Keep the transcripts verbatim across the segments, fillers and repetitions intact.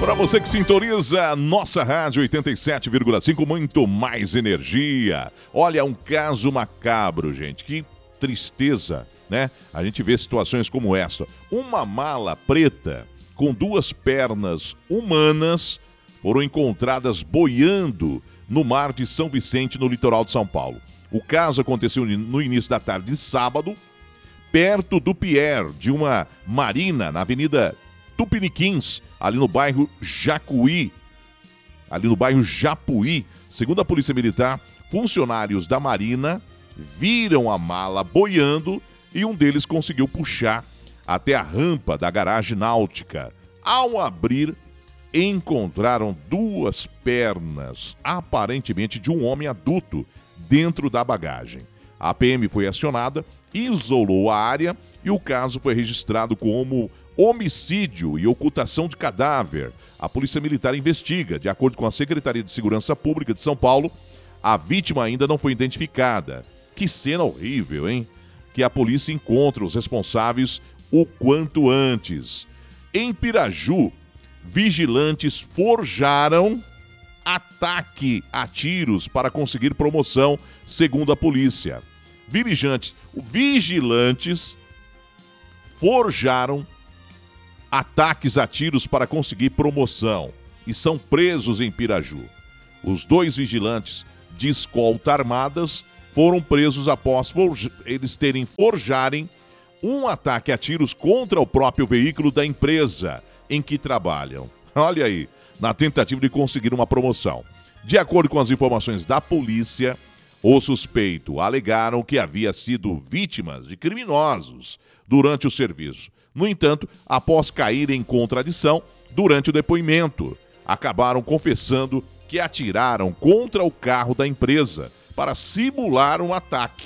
Para você que sintoniza a nossa rádio oitenta e sete vírgula cinco, muito mais energia. Olha, um caso macabro, gente. Que tristeza, né? A gente vê situações como essa. Uma mala preta com duas pernas humanas foram encontradas boiando no mar de São Vicente, no litoral de São Paulo. O caso aconteceu no início da tarde de sábado, perto do pier de uma marina na Avenida Tupiniquins, ali no bairro Jacuí, ali no bairro Japuí. Segundo a Polícia Militar, funcionários da Marina viram a mala boiando e um deles conseguiu puxar até a rampa da garagem náutica. Ao abrir, encontraram duas pernas, aparentemente de um homem adulto, dentro da bagagem. A P M foi acionada, isolou a área e o caso foi registrado como homicídio e ocultação de cadáver. A Polícia Militar investiga. De acordo com a Secretaria de Segurança Pública de São Paulo, a vítima ainda não foi identificada. Que cena horrível, hein? Que a polícia encontre os responsáveis o quanto antes. Em Piraju, vigilantes forjaram ataque a tiros para conseguir promoção, segundo a polícia. Vigilantes, vigilantes forjaram ataques a tiros para conseguir promoção e são presos em Piraju. Os dois vigilantes de escolta armadas foram presos após forja- eles terem forjarem um ataque a tiros contra o próprio veículo da empresa em que trabalham. Olha aí, na tentativa de conseguir uma promoção. De acordo com as informações da polícia, o suspeito alegaram que havia sido vítimas de criminosos durante o serviço. No entanto, após cair em contradição durante o depoimento, acabaram confessando que atiraram contra o carro da empresa para simular um ataque.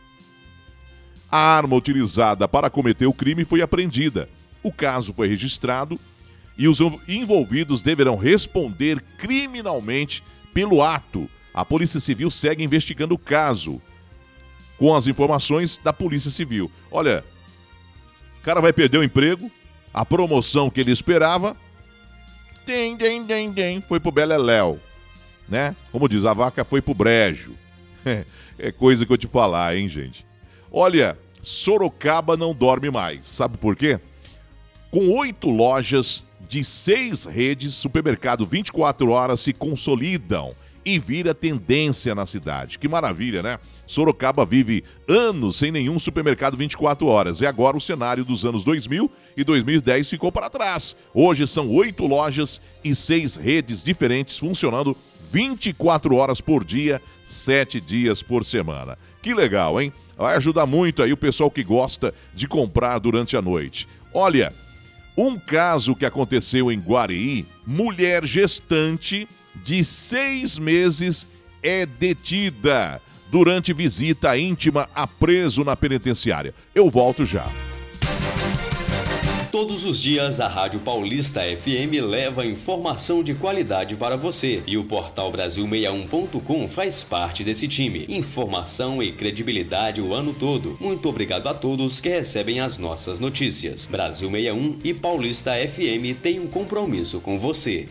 A arma utilizada para cometer o crime foi apreendida. O caso foi registrado e os envolvidos deverão responder criminalmente pelo ato. A Polícia Civil segue investigando o caso com as informações da Polícia Civil. Olha, o cara vai perder o emprego, a promoção que ele esperava, tem, tem, tem, tem, foi pro Beleléu, né? Como diz, a vaca foi pro brejo. É coisa que eu te falar, hein, gente? Olha, Sorocaba não dorme mais. Sabe por quê? Com oito lojas de seis redes, supermercado vinte e quatro horas se consolidam e vira tendência na cidade. Que maravilha, né? Sorocaba vive anos sem nenhum supermercado vinte e quatro horas. E agora o cenário dos anos dois mil e dois mil e dez ficou para trás. Hoje são oito lojas e seis redes diferentes funcionando vinte e quatro horas por dia, sete dias por semana. Que legal, hein? Vai ajudar muito aí o pessoal que gosta de comprar durante a noite. Olha, um caso que aconteceu em Guareí, mulher gestante de seis meses é detida durante visita íntima a preso na penitenciária. Eu volto já. Todos os dias, a Rádio Paulista F M leva informação de qualidade para você. E o portal Brasil sessenta e um ponto com faz parte desse time. Informação e credibilidade o ano todo. Muito obrigado a todos que recebem as nossas notícias. Brasil sessenta e um e Paulista F M têm um compromisso com você.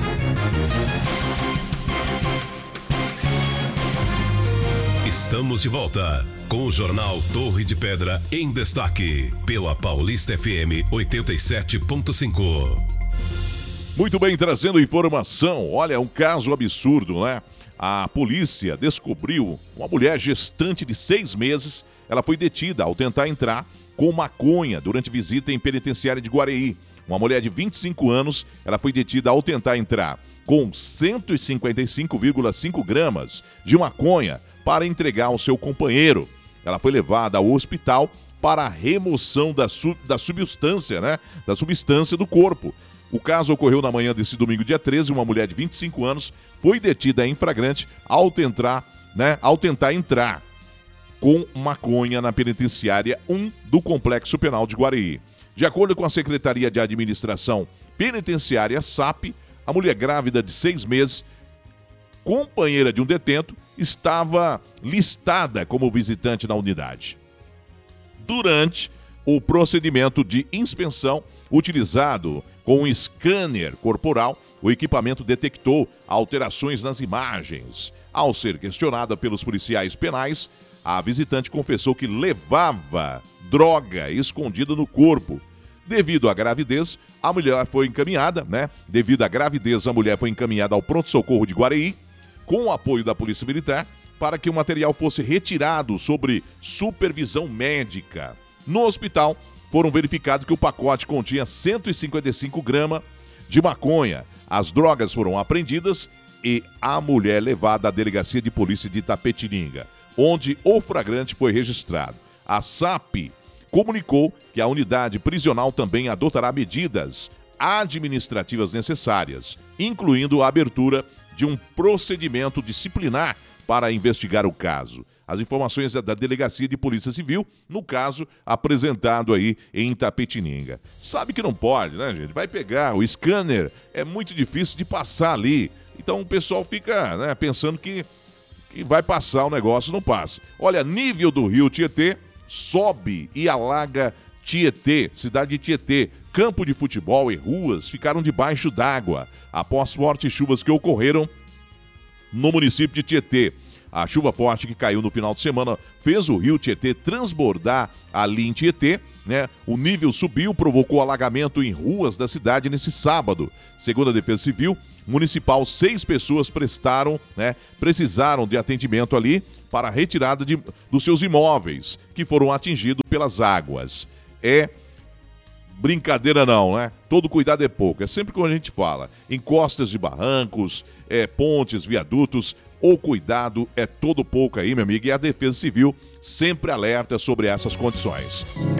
Estamos de volta com o Jornal Torre de Pedra em destaque, pela Paulista F M oitenta e sete ponto cinco. Muito bem, trazendo informação. Olha, um caso absurdo, né? A polícia descobriu uma mulher gestante de seis meses. Ela foi detida ao tentar entrar com maconha durante visita em penitenciária de Guareí. Uma mulher de vinte e cinco anos, ela foi detida ao tentar entrar com cento e cinquenta e cinco vírgula cinco gramas de maconha para entregar ao seu companheiro. Ela foi levada ao hospital para a remoção da, su- da substância, né? Da substância do corpo. O caso ocorreu na manhã desse domingo, dia treze. Uma mulher de vinte e cinco anos foi detida em flagrante ao tentar, né? Ao tentar entrar com maconha na penitenciária um do Complexo Penal de Guareí. De acordo com a Secretaria de Administração Penitenciária, S A P, a mulher grávida de seis meses, companheira de um detento, estava listada como visitante na unidade. Durante o procedimento de inspeção utilizado com um scanner corporal, o equipamento detectou alterações nas imagens. Ao ser questionada pelos policiais penais, a visitante confessou que levava droga escondida no corpo. Devido à gravidez, a mulher foi encaminhada, né? Devido à gravidez, a mulher foi encaminhada ao pronto-socorro de Guareí, com o apoio da Polícia Militar, para que o material fosse retirado sob supervisão médica. No hospital, foram verificados que o pacote continha cento e cinquenta e cinco gramas de maconha. As drogas foram apreendidas e a mulher levada à delegacia de polícia de Itapetininga, onde o flagrante foi registrado. A S A P comunicou que a unidade prisional também adotará medidas administrativas necessárias, incluindo a abertura de um procedimento disciplinar para investigar o caso. As informações da Delegacia de Polícia Civil, no caso, apresentado aí em Itapetininga. Sabe que não pode, né, gente? Vai pegar o scanner, é muito difícil de passar ali. Então o pessoal fica, né, pensando que, que vai passar o negócio, não passa. Olha, nível do rio Tietê sobe e alaga Tietê, cidade de Tietê. Campo de futebol e ruas ficaram debaixo d'água após fortes chuvas que ocorreram no município de Tietê. A chuva forte que caiu no final de semana fez o rio Tietê transbordar ali em Tietê, né? O nível subiu, provocou alagamento em ruas da cidade nesse sábado. Segundo a Defesa Civil Municipal, seis pessoas prestaram, né, precisaram de atendimento ali para a retirada de, dos seus imóveis, que foram atingidos pelas águas. É brincadeira não, né? Todo cuidado é pouco. É sempre como a gente fala. Encostas de barrancos, é, pontes, viadutos, o cuidado é todo pouco aí, meu amigo. E a Defesa Civil sempre alerta sobre essas condições.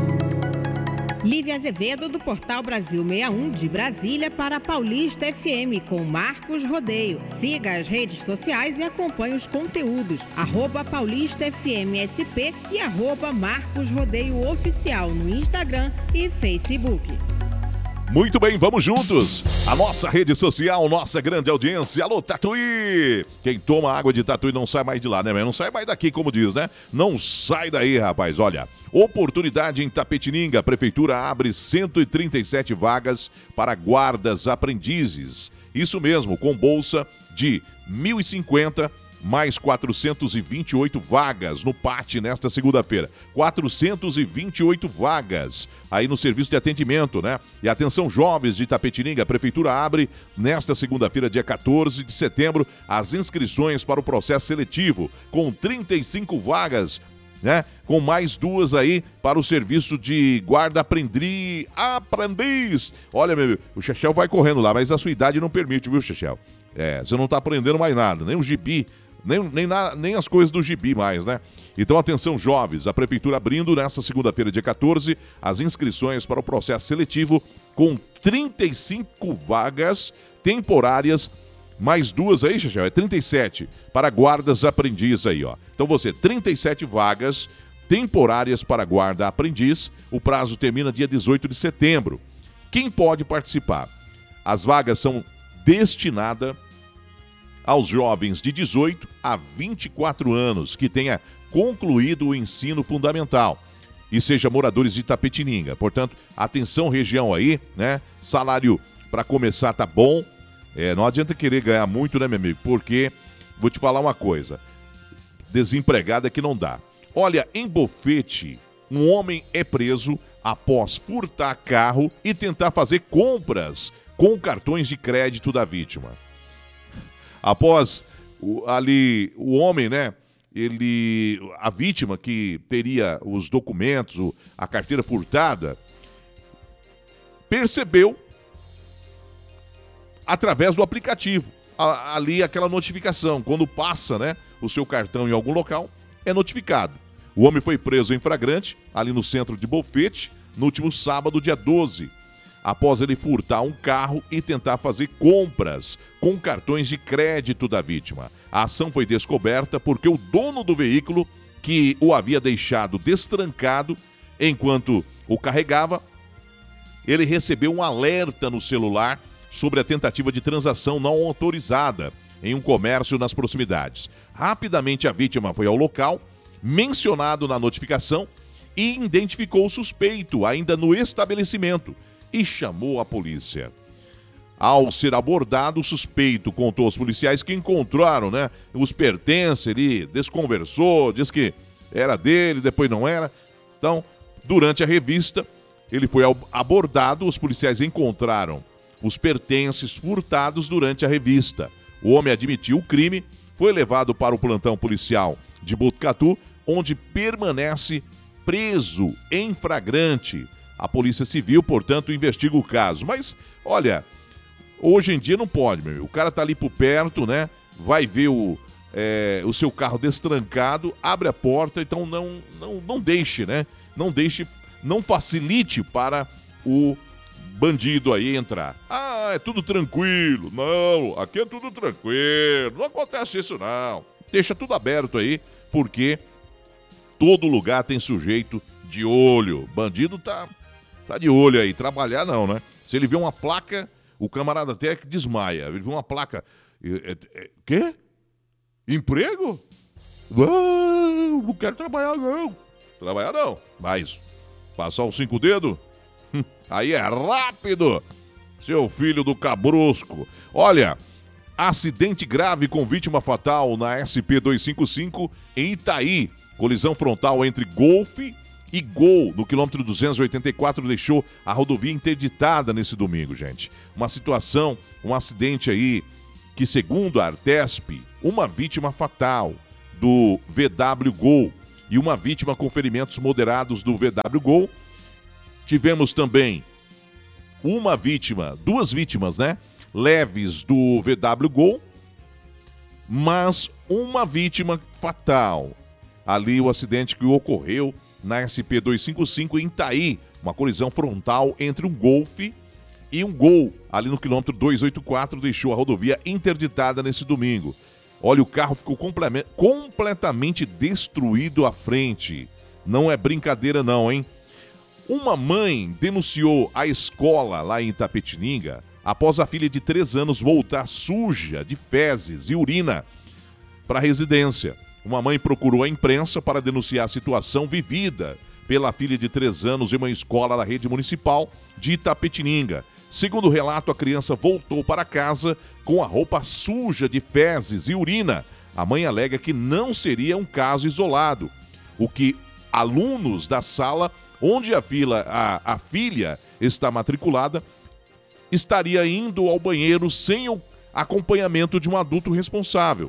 Lívia Azevedo, do Portal Brasil sessenta e um, de Brasília, para a Paulista F M, com Marcos Rodeio. Siga as redes sociais e acompanhe os conteúdos. Arroba Paulista F M S P e arroba Marcos Rodeio Oficial no Instagram e Facebook. Muito bem, vamos juntos. A nossa rede social, nossa grande audiência. Alô, Tatuí! Quem toma água de Tatuí não sai mais de lá, né? Não sai mais daqui, como diz, né? Não sai daí, rapaz. Olha, oportunidade em Itapetininga. A prefeitura abre cento e trinta e sete vagas para guardas aprendizes. Isso mesmo, com bolsa de mil e cinquenta mais quatrocentos e vinte e oito vagas no P A T nesta segunda-feira. quatrocentos e vinte e oito vagas aí no serviço de atendimento, né? E atenção, jovens de Itapetininga, a prefeitura abre nesta segunda-feira, dia quatorze de setembro, as inscrições para o processo seletivo, com trinta e cinco vagas, né? Com mais duas aí para o serviço de guarda aprendiz. aprendiz. Olha, meu, o Chechel vai correndo lá, mas a sua idade não permite, viu, Chechel? É, você não tá aprendendo mais nada, nem o gibi. Nem, nem, na, nem as coisas do gibi mais, né? Então, atenção, jovens, a prefeitura abrindo nesta segunda-feira, dia quatorze, as inscrições para o processo seletivo com trinta e cinco vagas temporárias, mais duas aí, Xaxé, é trinta e sete para guardas aprendiz aí, ó. Então, você, trinta e sete vagas temporárias para guarda aprendiz, o prazo termina dia dezoito de setembro. Quem pode participar? As vagas são destinadas aos jovens de dezoito a vinte e quatro anos que tenha concluído o ensino fundamental e seja moradores de Itapetininga. Portanto, atenção, região aí, né? Salário para começar tá bom. É, não adianta querer ganhar muito, né, meu amigo? Porque, vou te falar uma coisa, desempregado é que não dá. Olha, em Bofete, um homem é preso após furtar carro e tentar fazer compras com cartões de crédito da vítima. Após o, ali o homem, né, ele, a vítima que teria os documentos, o, a carteira furtada, percebeu através do aplicativo, a, ali aquela notificação, quando passa, né, o seu cartão em algum local, é notificado. O homem foi preso em flagrante, ali no centro de Bofete, no último sábado, dia doze. Após ele furtar um carro e tentar fazer compras com cartões de crédito da vítima. A ação foi descoberta porque o dono do veículo, que o havia deixado destrancado enquanto o carregava, ele recebeu um alerta no celular sobre a tentativa de transação não autorizada em um comércio nas proximidades. Rapidamente a vítima foi ao local, mencionado na notificação, e identificou o suspeito ainda no estabelecimento e chamou a polícia. Ao ser abordado, o suspeito contou aos policiais que encontraram, né, os pertences, ele desconversou, disse que era dele, depois não era. Então, durante a revista, ele foi abordado, os policiais encontraram os pertences furtados durante a revista. O homem admitiu o crime, foi levado para o plantão policial de Botucatu, onde permanece preso em flagrante. A Polícia Civil, portanto, investiga o caso. Mas, olha, hoje em dia não pode, meu. O cara tá ali por perto, né? Vai ver o, é, o seu carro destrancado, abre a porta, então não, não, não deixe, né? Não deixe, não facilite para o bandido aí entrar. Ah, é tudo tranquilo. Não, aqui é tudo tranquilo. Não acontece isso, não. Deixa tudo aberto aí, porque todo lugar tem sujeito de olho. Bandido tá, tá de olho aí. Trabalhar não, né? Se ele vê uma placa, o camarada até desmaia. Ele vê uma placa. É, é, é, quê? Emprego? Não, não quero trabalhar, não. Trabalhar não. Mas passar os cinco dedos? Aí é rápido, seu filho do cabrusco. Olha, acidente grave com vítima fatal na S P duzentos e cinquenta e cinco em Itaí. Colisão frontal entre Golf e Gol no quilômetro duzentos e oitenta e quatro deixou a rodovia interditada nesse domingo, gente. Uma situação, um acidente aí que, segundo a Artesp, uma vítima fatal do V W Gol e uma vítima com ferimentos moderados do V W Gol. Tivemos também uma vítima, duas vítimas, né? Leves do V W Gol, mas uma vítima fatal. Ali o acidente que ocorreu na S P duzentos e cinquenta e cinco em Itaí, uma colisão frontal entre um Golf e um Gol, ali no quilômetro duzentos e oitenta e quatro, deixou a rodovia interditada nesse domingo. Olha, o carro ficou completamente destruído à frente. Não é brincadeira não, hein? Uma mãe denunciou a escola lá em Itapetininga após a filha de três anos voltar suja de fezes e urina para a residência. Uma mãe procurou a imprensa para denunciar a situação vivida pela filha de três anos em uma escola da rede municipal de Itapetininga. Segundo o relato, a criança voltou para casa com a roupa suja de fezes e urina. A mãe alega que não seria um caso isolado, o que alunos da sala onde a, fila, a, a filha está matriculada estaria indo ao banheiro sem o acompanhamento de um adulto responsável.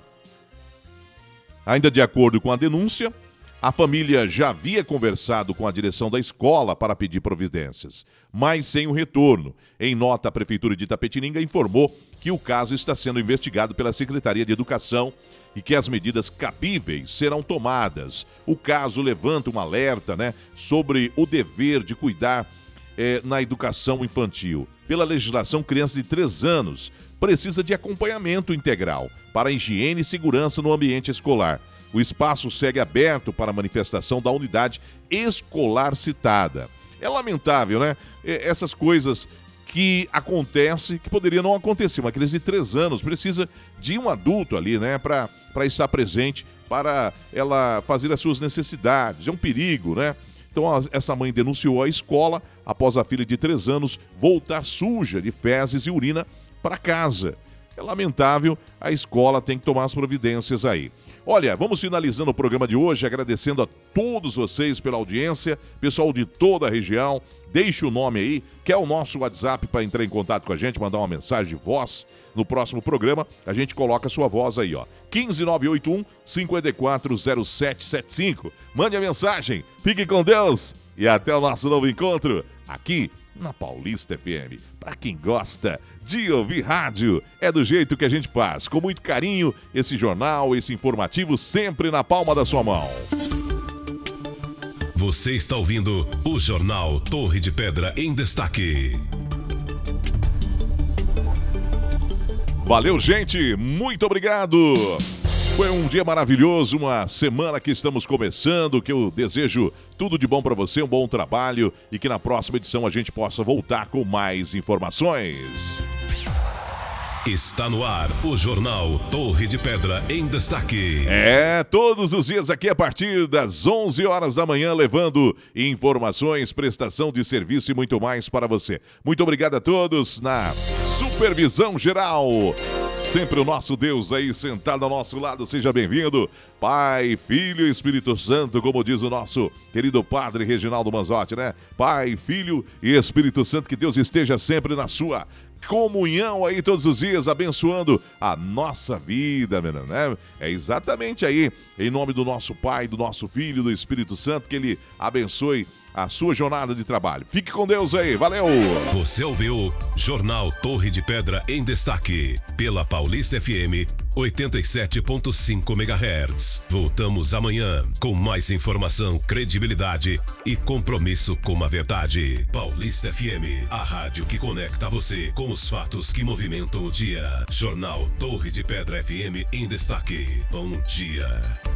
Ainda de acordo com a denúncia, a família já havia conversado com a direção da escola para pedir providências, mas sem o retorno. Em nota, a Prefeitura de Itapetininga informou que o caso está sendo investigado pela Secretaria de Educação e que as medidas cabíveis serão tomadas. O caso levanta um alerta, né, sobre o dever de cuidar eh, na educação infantil. Pela legislação, criança de três anos precisa de acompanhamento integral para a higiene e segurança no ambiente escolar. O espaço segue aberto para a manifestação da unidade escolar citada. É lamentável, né? Essas coisas que acontecem, que poderiam não acontecer. Uma criança de três anos precisa de um adulto ali, né? Para para estar presente, para ela fazer as suas necessidades. É um perigo, né? Então, a, essa mãe denunciou a escola após a filha de três anos voltar suja de fezes e urina para casa. É lamentável, a escola tem que tomar as providências aí. Olha, vamos finalizando o programa de hoje, agradecendo a todos vocês pela audiência, pessoal de toda a região. Deixe o nome aí, que é o nosso WhatsApp para entrar em contato com a gente, mandar uma mensagem de voz. No próximo programa, a gente coloca a sua voz aí, ó. um cinco nove oito um, cinco quatro zero sete sete cinco. Mande a mensagem, fique com Deus e até o nosso novo encontro aqui na Paulista F M. Para quem gosta de ouvir rádio, é do jeito que a gente faz, com muito carinho, esse jornal, esse informativo sempre na palma da sua mão. Você está ouvindo o Jornal Torre de Pedra em Destaque. Valeu, gente, muito obrigado. Foi um dia maravilhoso, uma semana que estamos começando, que eu desejo tudo de bom para você, um bom trabalho e que na próxima edição a gente possa voltar com mais informações. Está no ar o Jornal Torre de Pedra em Destaque. É, todos os dias aqui a partir das onze horas da manhã, levando informações, prestação de serviço e muito mais para você. Muito obrigado a todos na supervisão geral. Sempre o nosso Deus aí sentado ao nosso lado, seja bem-vindo. Pai, Filho e Espírito Santo, como diz o nosso querido Padre Reginaldo Manzotti, né? Pai, Filho e Espírito Santo, que Deus esteja sempre na sua comunhão aí todos os dias, abençoando a nossa vida, né? É exatamente aí, em nome do nosso Pai, do nosso Filho, do Espírito Santo, que Ele abençoe a sua jornada de trabalho. Fique com Deus aí, valeu! Você ouviu Jornal Torre de Pedra em Destaque, pela Paulista F M oitenta e sete ponto cinco megahertz. Voltamos amanhã com mais informação, credibilidade e compromisso com a verdade. Paulista F M, a rádio que conecta você com os fatos que movimentam o dia. Jornal Torre de Pedra F M em Destaque. Bom dia.